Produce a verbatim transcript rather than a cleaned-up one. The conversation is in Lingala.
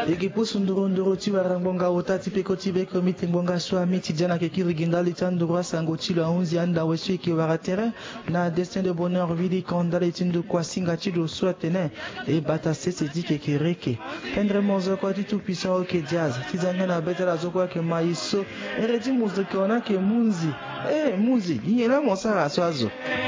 Ekipo sunduro nduro tiwa rangbonga otati peko tibeko mitingbonga swa miti jana kekiri gindali tandurwa sango chilo aunzi anda wesu eki waratere na destin de bonheur vidi kandale tindu kwa singa chido swa tene e bata sese di kekereke pendre mozo kwa titu puissant oke jazz tizanya na bete la zokwa ke maiso eredi muzika ona ke munzi eh munzi yena monsara swazo